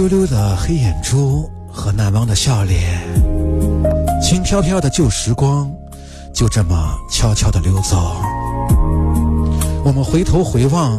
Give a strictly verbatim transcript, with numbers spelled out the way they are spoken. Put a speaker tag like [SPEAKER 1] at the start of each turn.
[SPEAKER 1] 溜溜的黑眼珠和难忘的笑脸，轻飘飘的旧时光就这么悄悄地溜走。我们回头回望